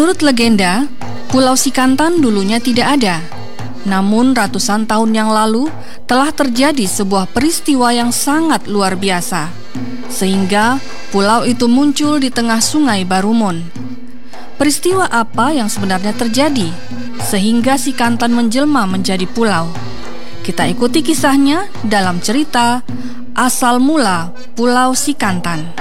Menurut legenda, Pulau Sikantan dulunya tidak ada. Namun ratusan tahun yang lalu telah terjadi sebuah peristiwa yang sangat luar biasa, sehingga pulau itu muncul di tengah Sungai Barumun. Peristiwa apa yang sebenarnya terjadi sehingga Sikantan menjelma menjadi pulau? Kita ikuti kisahnya dalam cerita Asal Mula Pulau Sikantan.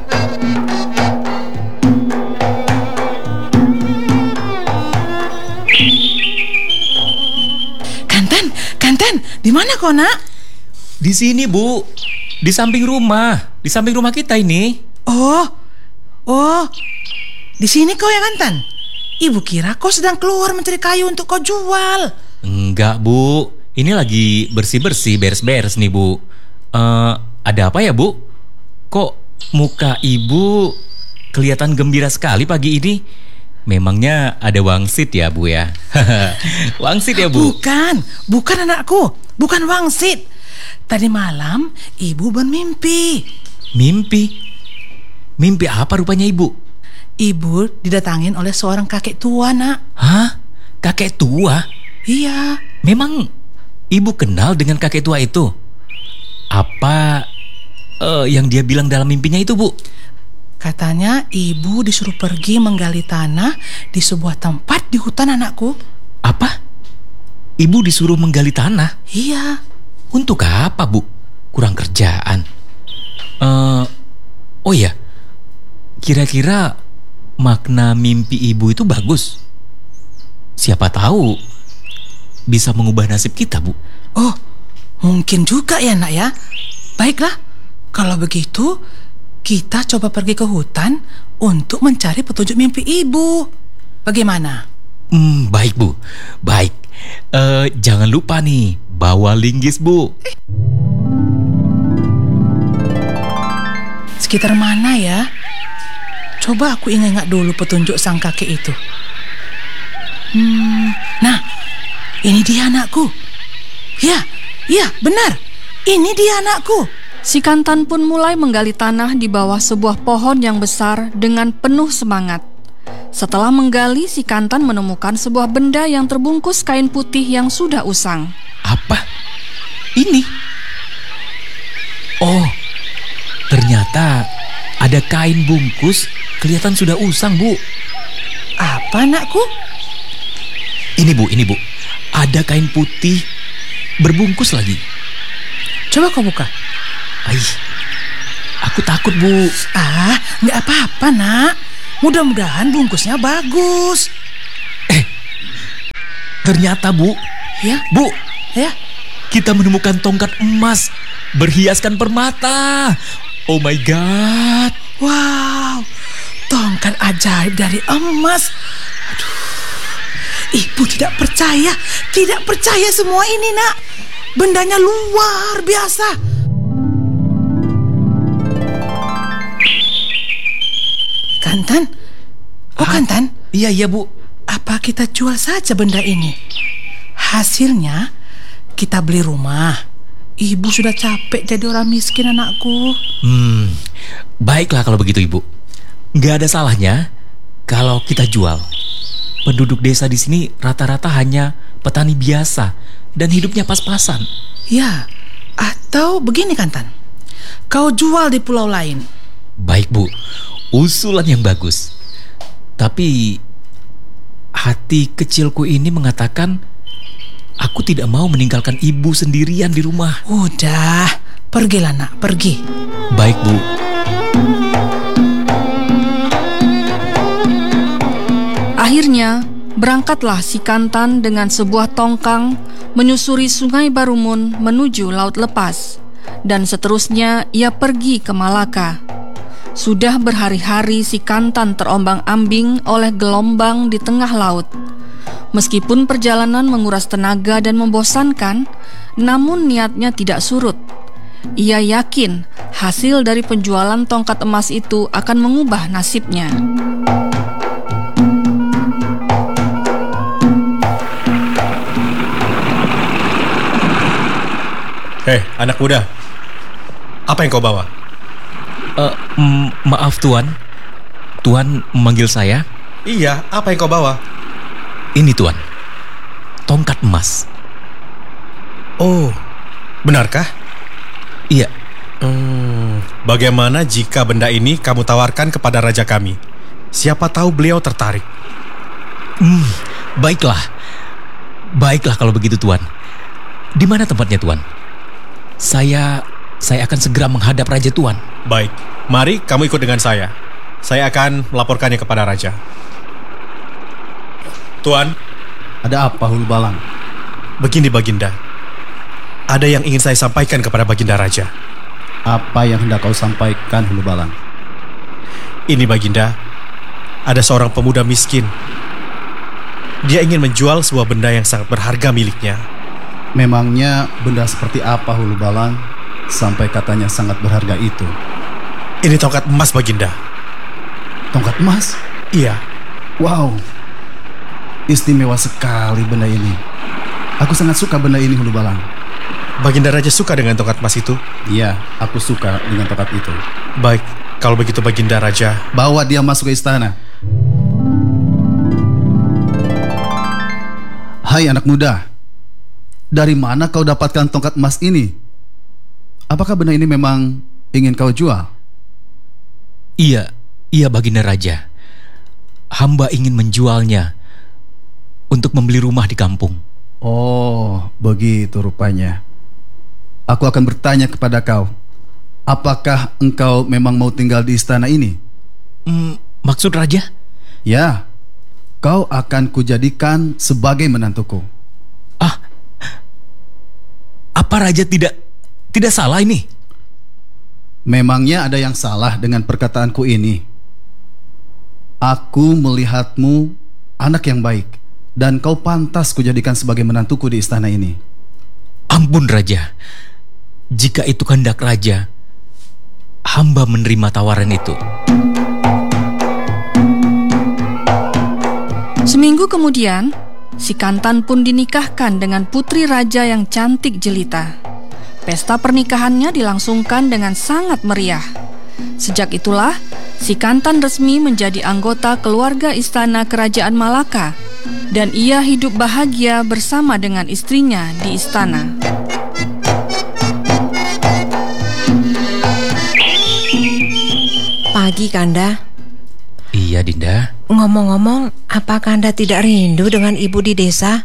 Kantan, di mana kau, Nak? Di sini, Bu. Di samping rumah kita ini. Oh, di sini kau ya, Kantan? Ibu kira kau sedang keluar mencari kayu untuk kau jual. Enggak, Bu. Ini lagi bersih-bersih, beres-beres nih, Bu. Ada apa ya, Bu? Kok muka Ibu kelihatan gembira sekali pagi ini? Memangnya ada wangsit ya, Bu ya? Wangsit ya, Bu? Bukan anakku. Bukan wangsit. Tadi malam Ibu bermimpi. Mimpi? Mimpi apa rupanya, Ibu? Ibu didatangin oleh seorang kakek tua, Nak. Hah? Kakek tua? Iya. Memang Ibu kenal dengan kakek tua itu? Apa yang dia bilang dalam mimpinya itu, Bu? Katanya ibu disuruh pergi menggali tanah di sebuah tempat di hutan, anakku. Apa? Ibu disuruh menggali tanah? Iya. Untuk apa, Bu? Kurang kerjaan. Oh ya, kira-kira makna mimpi ibu itu bagus. Siapa tahu bisa mengubah nasib kita, Bu. Oh, mungkin juga ya, Nak ya. Baiklah, kalau begitu kita coba pergi ke hutan untuk mencari petunjuk mimpi ibu. Bagaimana? Baik, Bu. Baik. Jangan lupa nih, bawa linggis, Bu. Sekitar mana ya? Coba aku ingat-ingat dulu petunjuk sang kakek itu. Nah, ini dia, anakku. Ya, benar. Ini dia, anakku. Sikantan pun mulai menggali tanah di bawah sebuah pohon yang besar dengan penuh semangat. Setelah menggali, Sikantan menemukan sebuah benda yang terbungkus kain putih yang sudah usang. Apa? Ini? Oh, ternyata ada kain bungkus kelihatan sudah usang, Bu. Apa, anakku? Ini, Bu. Ada kain putih berbungkus lagi. Coba kau buka. Aku takut, Bu. Nggak apa-apa, Nak. Mudah-mudahan bungkusnya bagus. Ternyata, Bu. Ya? Bu. Ya? Kita menemukan tongkat emas berhiaskan permata. Oh my God. Wow, tongkat ajaib dari emas. Aduh, Ibu tidak percaya semua ini, Nak. Bendanya luar biasa. Kantan? Kantan? Iya, Bu. Apa kita jual saja benda ini? Hasilnya kita beli rumah. Ibu sudah capek jadi orang miskin, anakku. Baiklah kalau begitu, Ibu. Nggak ada salahnya kalau kita jual. Penduduk desa di sini rata-rata hanya petani biasa dan hidupnya pas-pasan. Ya, atau begini, Kantan. Kau jual di pulau lain. Baik, Bu. Usulan yang bagus. Tapi hati kecilku ini mengatakan aku tidak mau meninggalkan ibu sendirian di rumah. Udah, pergilah, Nak, pergi. Baik, Bu. Akhirnya, berangkatlah Sikantan dengan sebuah tongkang menyusuri Sungai Barumun menuju Laut Lepas. Dan seterusnya ia pergi ke Malaka. Sudah berhari-hari Sikantan terombang-ambing oleh gelombang di tengah laut. Meskipun perjalanan menguras tenaga dan membosankan, namun niatnya tidak surut. Ia yakin hasil dari penjualan tongkat emas itu akan mengubah nasibnya. Hei, anak muda. Apa yang kau bawa? Maaf, Tuan. Tuan memanggil saya? Iya, apa yang kau bawa? Ini Tuan, tongkat emas. Oh, benarkah? Iya, Bagaimana jika benda ini kamu tawarkan kepada raja kami? Siapa tahu beliau tertarik. baiklah. Baiklah kalau begitu Tuan. Di mana tempatnya Tuan? Saya akan segera menghadap raja Tuan. Baik, mari kamu ikut dengan saya. Saya akan melaporkannya kepada raja. Tuan, Ada apa, Hulu Balang? begini Baginda. Ada yang ingin saya sampaikan kepada Baginda Raja. Apa yang hendak kau sampaikan, Hulu Balang? Ini Baginda, ada seorang pemuda miskin. Dia ingin menjual sebuah benda yang sangat berharga miliknya. Memangnya benda seperti apa, Hulu Balang, sampai katanya sangat berharga itu? Ini tongkat emas Baginda. Tongkat emas? Iya, Wow, istimewa sekali benda ini. Aku sangat suka benda ini, Hulu Balang. Baginda Raja suka dengan tongkat emas itu. Iya, aku suka dengan tongkat itu. Baik, kalau begitu Baginda Raja. Bawa dia masuk ke istana. Hai anak muda, dari mana kau dapatkan tongkat emas ini? Apakah benda ini memang ingin kau jual? Iya Baginda Raja. Hamba ingin menjualnya untuk membeli rumah di kampung. Oh, begitu rupanya. Aku akan bertanya kepada kau, apakah engkau memang mau tinggal di istana ini? Maksud Raja? Ya, kau akan kujadikan sebagai menantuku. Apa Raja tidak salah ini? Memangnya ada yang salah dengan perkataanku ini? Aku melihatmu anak yang baik, dan kau pantas kujadikan sebagai menantuku di istana ini. Ampun Raja. Jika itu kehendak Raja, hamba menerima tawaran itu. Seminggu kemudian, si Kantan pun dinikahkan dengan putri raja yang cantik jelita. Pesta pernikahannya dilangsungkan dengan sangat meriah. Sejak itulah, si Kantan resmi menjadi anggota keluarga istana kerajaan Malaka, dan ia hidup bahagia bersama dengan istrinya di istana. Pagi, Kanda. Iya Dinda. Ngomong-ngomong, apa Kanda tidak rindu dengan ibu di desa?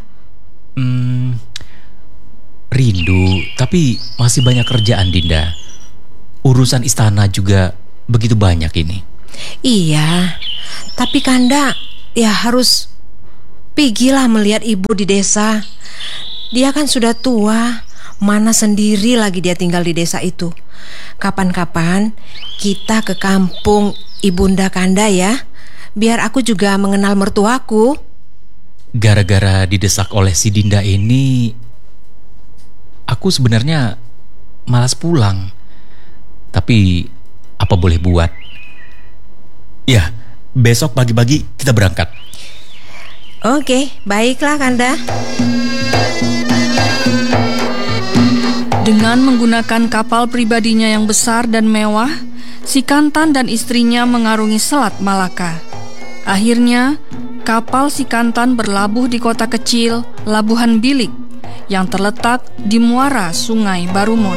Rindu, tapi masih banyak kerjaan Dinda. Urusan istana juga begitu banyak ini. Iya, tapi Kanda ya harus pergilah melihat ibu di desa. Dia kan sudah tua, mana sendiri lagi dia tinggal di desa itu. Kapan-kapan kita ke kampung Ibunda Kanda ya, biar aku juga mengenal mertuaku. Gara-gara didesak oleh si Dinda ini, aku sebenarnya malas pulang. Tapi apa boleh buat? Ya, besok pagi-pagi kita berangkat. Oke, baiklah Kanda. Dengan menggunakan kapal pribadinya yang besar dan mewah, si Kantan dan istrinya mengarungi Selat Malaka. Akhirnya, kapal si Kantan berlabuh di kota kecil Labuhan Bilik yang terletak di muara Sungai Barumun.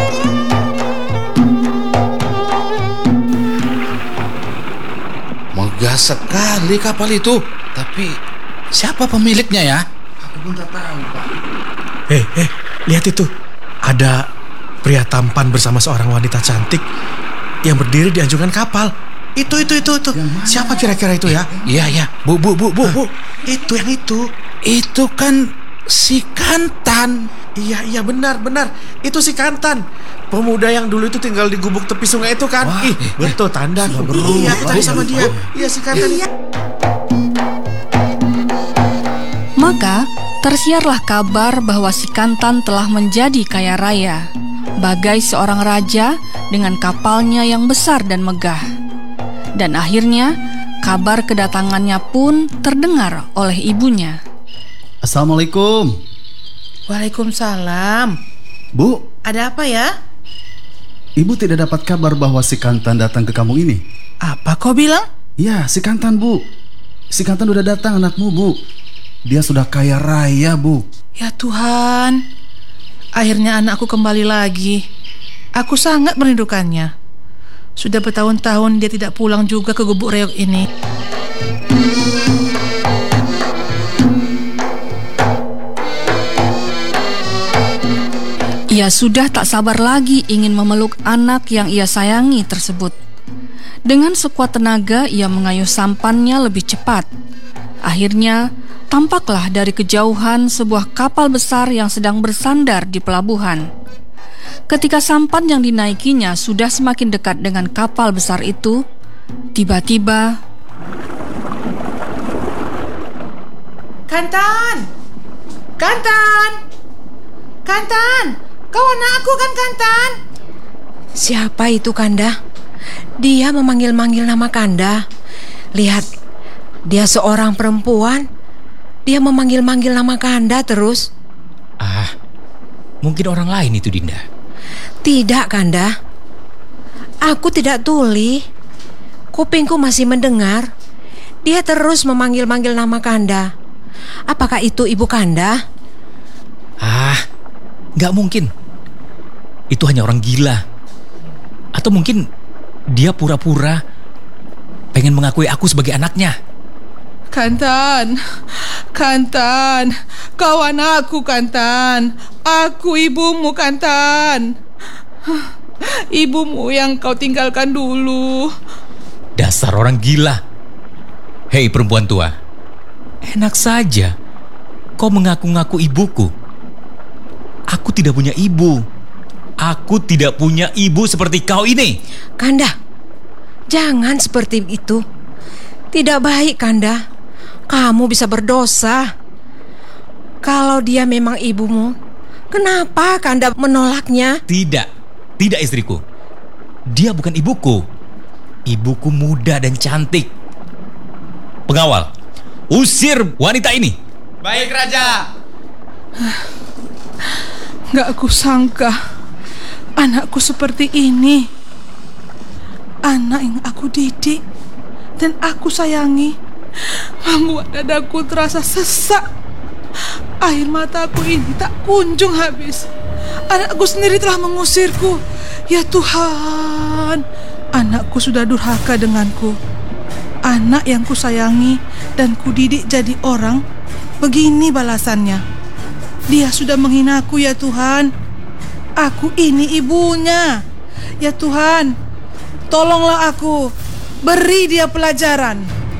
Megah sekali kapal itu. Tapi siapa pemiliknya ya? Aku pun tak tahu, Pak. Lihat itu. Ada pria tampan bersama seorang wanita cantik yang berdiri di anjungan kapal. Itu. Siapa kira-kira itu ya? Iya. Bu. Itu yang itu. Itu kan si Kantan. Iya, benar. Itu si Kantan. Pemuda yang dulu itu tinggal di gubuk tepi sungai itu kan. Wah, betul tanda. Iya, kita sama dia. Iya, si Kantan. Iya. Maka tersiarlah kabar bahwa si Kantan telah menjadi kaya raya, bagai seorang raja dengan kapalnya yang besar dan megah. Dan akhirnya kabar kedatangannya pun terdengar oleh ibunya. Assalamualaikum. Waalaikumsalam. Bu, Ada apa ya? ibu tidak dapat kabar bahwa si Kantan datang ke kamu ini? Apa kau bilang? Ya, si Kantan, Bu. si Kantan udah datang anakmu, Bu. Dia sudah kaya raya, Bu. Ya Tuhan, akhirnya anakku kembali lagi. Aku sangat merindukannya. Sudah bertahun-tahun dia tidak pulang juga ke Gubuk Reog ini. Ia sudah tak sabar lagi ingin memeluk anak yang ia sayangi tersebut. Dengan sekuat tenaga ia mengayuh sampannya lebih cepat. Akhirnya tampaklah dari kejauhan sebuah kapal besar yang sedang bersandar di pelabuhan. Ketika sampan yang dinaikinya sudah semakin dekat dengan kapal besar itu, tiba-tiba... Kantan! Kantan! Kantan! Kau anakku kan, Kantan? Siapa itu, Kanda? Dia memanggil-manggil nama Kanda. Lihat, dia seorang perempuan. Dia memanggil-manggil nama Kanda terus. Mungkin orang lain itu, Dinda. Tidak, Kanda. Aku tidak tuli. Kupingku masih mendengar. Dia terus memanggil-manggil nama Kanda. Apakah itu ibu Kanda? Gak mungkin. Itu hanya orang gila. Atau mungkin dia pura-pura pengen mengakui aku sebagai anaknya. Kantan, Kantan, kau anakku, Kantan. Aku ibumu, Kantan. Ibumu yang kau tinggalkan dulu. Dasar orang gila. Hei perempuan tua, enak saja kau mengaku-ngaku ibuku. Aku tidak punya ibu. Aku tidak punya ibu seperti kau ini. Kanda, jangan seperti itu. Tidak baik, Kanda. Kamu bisa berdosa. Kalau dia memang ibumu, kenapa Kanda menolaknya? Tidak istriku. Dia bukan ibuku. Ibuku muda dan cantik. Pengawal, usir wanita ini. Baik, Raja. Gak kusangka anakku seperti ini. Anak yang aku didik dan aku sayangi membuat dadaku terasa sesak. Air mataku ini tak kunjung habis. Anakku sendiri telah mengusirku. Ya Tuhan, anakku sudah durhaka denganku. Anak yang kusayangi dan kudidik jadi orang, begini balasannya. Dia sudah menghinaku, ya Tuhan. Aku ini ibunya. Ya Tuhan, tolonglah aku. Beri dia pelajaran.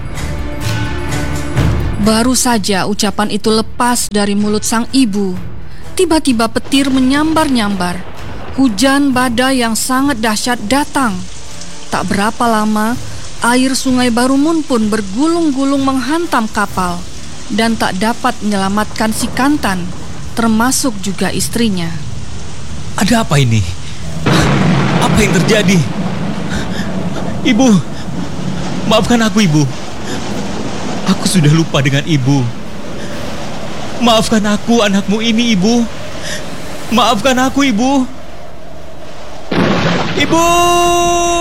Baru saja ucapan itu lepas dari mulut sang ibu, tiba-tiba petir menyambar-nyambar. Hujan badai yang sangat dahsyat datang. Tak berapa lama, air Sungai Barumun pun bergulung-gulung menghantam kapal dan tak dapat menyelamatkan si Kantan, termasuk juga istrinya. Ada apa ini? Apa yang terjadi? Ibu, maafkan aku, Ibu. Aku sudah lupa dengan Ibu. Maafkan aku, anakmu ini, Ibu. Maafkan aku, Ibu. Ibu!